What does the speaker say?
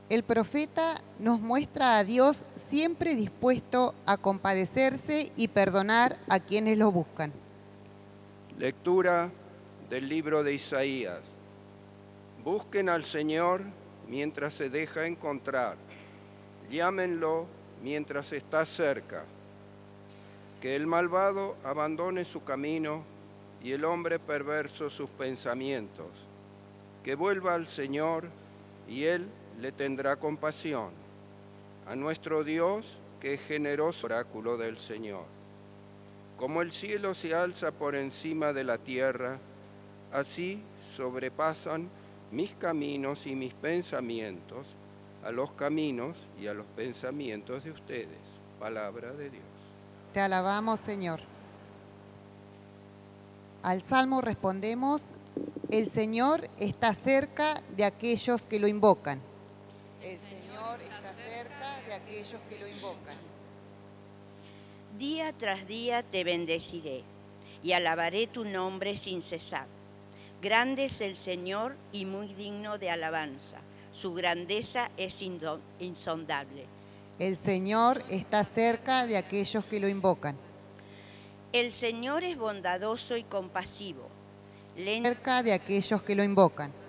El profeta nos muestra a Dios siempre dispuesto a compadecerse y perdonar a quienes lo buscan. Lectura del libro de Isaías. Busquen al Señor mientras se deja encontrar. Llámenlo mientras está cerca. Que el malvado abandone su camino y el hombre perverso sus pensamientos. Que vuelva al Señor y Él le tendrá compasión. A nuestro Dios, que es generoso, oráculo del Señor. Como el cielo se alza por encima de la tierra, así sobrepasan mis caminos y mis pensamientos a los caminos y a los pensamientos de ustedes. Palabra de Dios. Te alabamos, Señor. Al Salmo respondemos: el Señor está cerca de aquellos que lo invocan. El Señor está cerca de aquellos que lo invocan. Día tras día te bendeciré y alabaré tu nombre sin cesar. Grande es el Señor y muy digno de alabanza. Su grandeza es insondable. El Señor está cerca de aquellos que lo invocan. El Señor es bondadoso y compasivo. Cerca de aquellos que lo invocan.